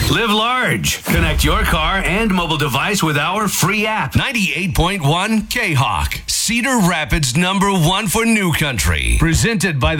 Live large. Connect your car and mobile device with our free app. 98.1 K-Hawk, Cedar Rapids #1 for New Country. Presented by the